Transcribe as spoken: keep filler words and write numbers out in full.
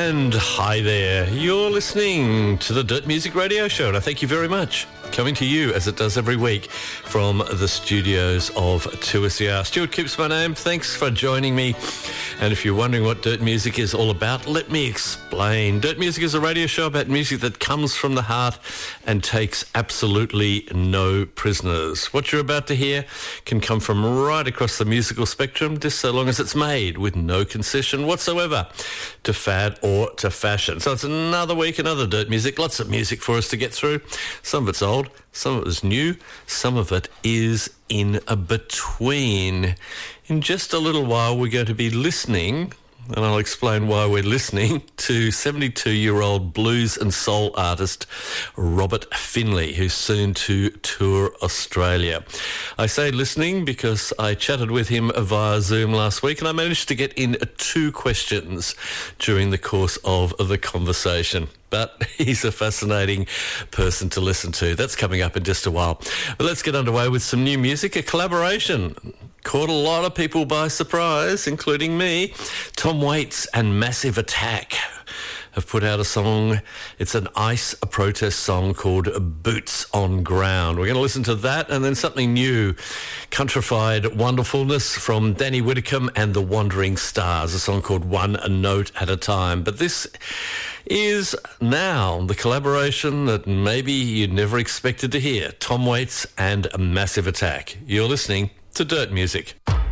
And hi there, you're listening to the Dirt Music Radio Show, and I thank you very much. Coming to you, as it does every week, from the studios of two S E R. Stuart Kipps my name, thanks for joining me. And if you're wondering what Dirt Music is all about, let me explain. Dirt Music is a radio show about music that comes from the heart and takes absolutely no prisoners. What you're about to hear can come from right across the musical spectrum, just so long as it's made with no concession whatsoever to fad or to fashion. So it's another week, another Dirt Music, lots of music for us to get through. Some of it's old, some of it is new, some of it is in a between. In just a little while, we're going to be listening, and I'll explain why we're listening, to seventy-two-year-old blues and soul artist Robert Finley, who's soon to tour Australia. I say listening because I chatted with him via Zoom last week, and I managed to get in two questions during the course of the conversation. But he's a fascinating person to listen to. That's coming up in just a while. But let's get underway with some new music, a collaboration. Caught a lot of people by surprise, including me. Tom Waits and Massive Attack have put out a song. It's an ICE a protest song called Boots on Ground. We're going to listen to that and then something new, countrified wonderfulness from Danny Whitcomb and the Wandering Stars, a song called One Note at a Time. But this is now the collaboration that maybe you'd never expected to hear. Tom Waits and Massive Attack. You're listening to Dirt Music.